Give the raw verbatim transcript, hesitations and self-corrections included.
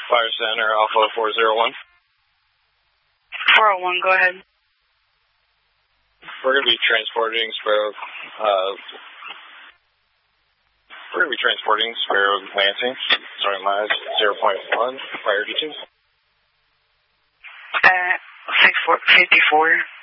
Fire Center, Alpha four zero one. four oh one, go ahead. We're going to be transporting Sparrow, uh, we're going to be transporting Sparrow Lansing, sorry, miles zero point one, prior to two. Uh, six four fifty-four.